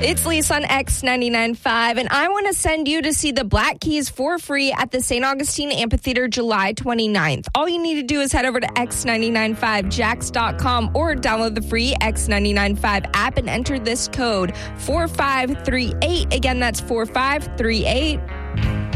It's Lisa on X99.5, and I want to send you to see the Black Keys for free at the St. Augustine Amphitheater July 29th. All you need to do is head over to X995Jax.com or download the free X995 app and enter this code 4538. Again, that's 4538.